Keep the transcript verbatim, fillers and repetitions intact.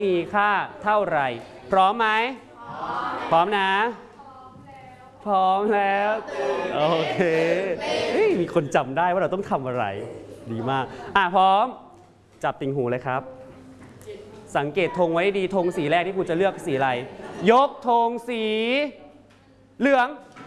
มีค่าเท่าไหร่พร้อมไหมพร้อมนะพร้อมแล้วโอเคมีคนจำได้ว่าเราต้องทำอะไรดีมากอ่ะพร้อมจับติ่งหูเลยครับสังเกตธงไว้ดีธงสีแรกที่ครูจะเลือกสีอะไรยกธงสีเหลือง